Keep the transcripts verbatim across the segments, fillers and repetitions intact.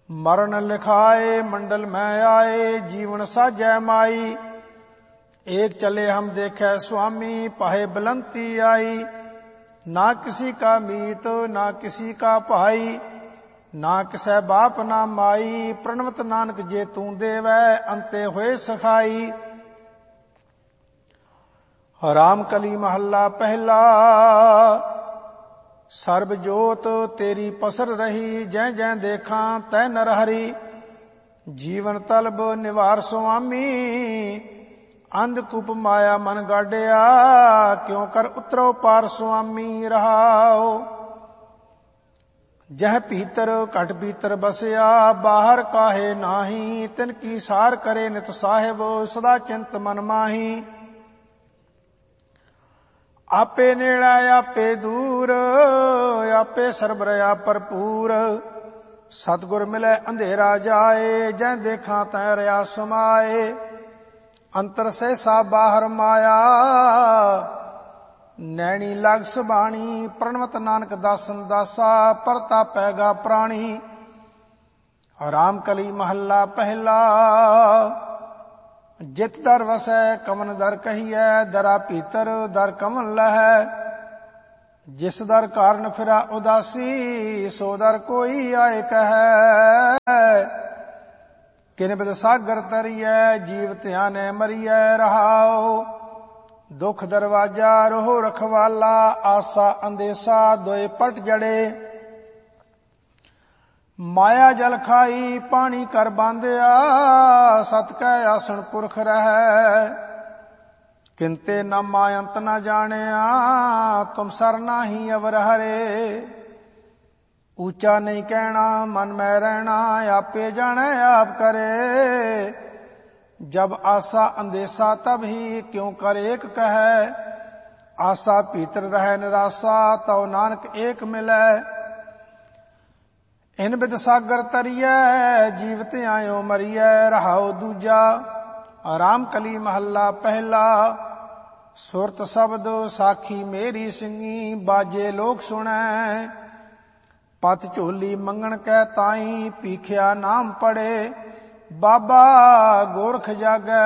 मरण लिखाए मंडल में आए, जीवन साजै माई। एक चले हम देखे स्वामी, पाहे बुलंती आई। ना किसी का मीत ना किसी का भाई, ना किसै बाप ना माई। प्रणवत नानक जे तू देवै, अंते होए सखाई। रामकली महला पहला। सर्ब जोत तेरी पसर रही, जै जै देखा तै नर हरि। जीवन तलब निवार स्वामी, अंधकूप माया मन गाड़िया। क्यों कर उतरो पार स्वामी रहाओ। जह भीतर घट भीतर बसया, बाहर काहे नाही। तिनकी सार करे नित साहिब, सदा चिंत मन माही। आपे नेड़ा आपे दूर, आपे सरबरया भरपूर। सतगुर मिले अंधेरा जाए, जै देखा तै रया समाए। अंतर सहसा बाहर माया, नैनी लाग सुबाणी। प्रणवत नानक दासन दासा, परता पैगा प्राणी। रामकली महला पहला। जित दर वसै कमन दर कहिए, दरा भीतर दर कमन लहै। जिस दर कारण फिरा उदासी, सो दर कोई आए कहे। किन बिद सागर तरिए, जीव ध्याने मरिए रहाओ। दुख दरवाजा रोह रखवाला, आसा अंदेसा दोए पट जड़े। माया जल खाई पानी कर बांधिया, सत कै आसन पुरख रहै। किंते न मायंत न जानिया, तुम सर नाही अवर हरे। ऊंचा नहीं कहना मन में रहना, आपे जाने आप करे। जब आशा अंदेशा तब ही क्यों कर एक कहे। आशा भीतर रहे निराशा, तव नानक एक मिले। इन बिद सागर तरिए, जीवत आयो मरिए रहाओ दूजा। रामकली महला पहला। सुरत शब्द साखी मेरी सिंगी, बाजे लोक सुनै। पत झोली मंगण कै ताई, पीखिया नाम पड़े। बाबा गोरख जागै,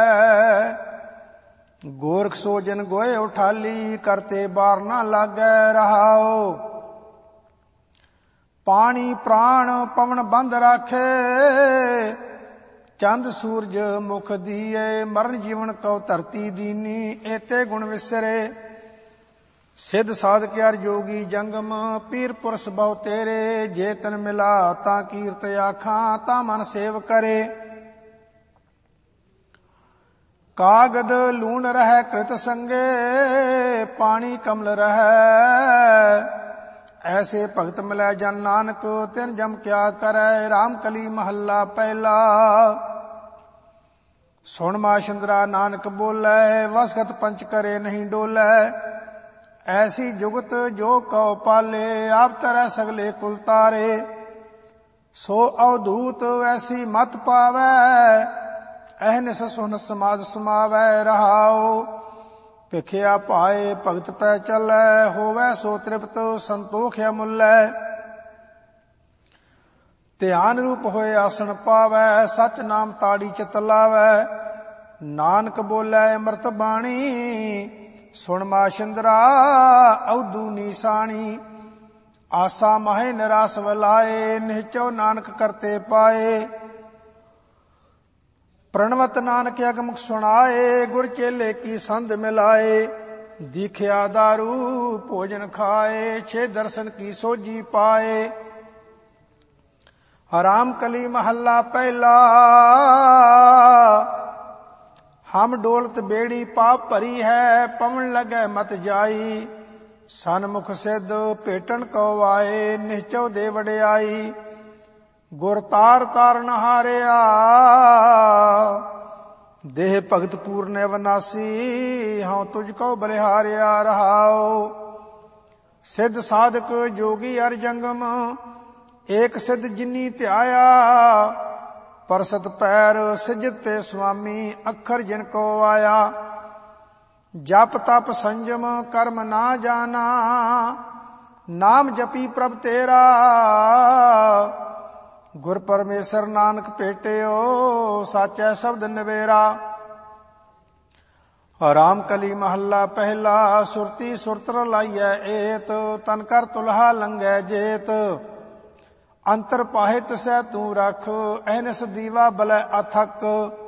गोरख सोजन गोए उठाली। करते बार ना लागै रहाओ। पानी प्राण पवन बंद राखे, चंद सूरज मुख दिए। मरण जीवन को धरती दीनी, एते गुण विसरे। सिद्ध साधक यार जोगी जंगम, पीर पुरुष बहु तेरे। जे तन मिला ता कीर्त आखां, ता मन सेव करे। कागद लून रहे कृत संगे, पानी कमल रहे। ऐसे भगत मिलै जन नानक, तिन जम क्या करे। रामकली महला पहला। सुन माशंदरा नानक बोले, वसगत पंच करे नहीं डोले। ऐसी जुगत जो कौ पाले, आप तरह सगले कुल तारे। सो अवधूत ऐसी मत पावै, अहनिस सुन समाज समावै रहाओ। भिखिया पाए भगत पै चलै, होवै सो तृप्त संतोख अमुल्लै। ध्यान रूप होए आसन पावै, सच नाम ताड़ी चित लावै। नानक बोलै अमृत बाणी, सुन माशिंदरा अवधू नीसाणी। आसा माहे निराश वलाए, निहचो नानक करते पाए। प्रणवत नानक अगमुख सुनाए, गुर चेले की संध मिलाए। दीखिया दारू भोजन खाए, छे दर्शन की सोजी पाए। रामकली महला पहला। हम डोलत बेड़ी पाप भरी है, पवन लगे मत जाई। सनमुख सिद्ध भेटन को आए, निहचो दे वडियाई। गुर तार ताਰਨ हारिया, देह भगत पूर्ण अविनाशी। हाँ तुझको बलिहारिया रहाओ। सिद्ध साधक जोगी अर जंगम, एक सिद्ध जिनी ध्याया। परसत पैर सिजते स्वामी, अखर जिनको आया। जप तप संजम कर्म ना जाना, नाम जपी प्रभ तेरा। ਗੁਰ ਪਰਮੇਸ਼ਰ ਨਾਨਕ ਭੇਟਿਓ, ਸਾਚੈ ਸ਼ਬਦ ਨਿਵੇਰਾ। ਰਾਮ ਕਲੀ ਮਹੱਲਾ ਪਹਿਲਾ। ਸੁਰਤੀ ਸੁਰਤਰ ਲਾਈਐ ਏਤ, ਤਨ ਕਰ ਤੁਲਹਾ ਲੰਘੈ ਜੇਤ। ਅੰਤਰ ਪਾਹਿ ਤਿਸੈ ਤੂੰ ਰਖ, ਅਹਨਿਸ ਦੀਵਾ ਬਲੈ ਅਥਕ।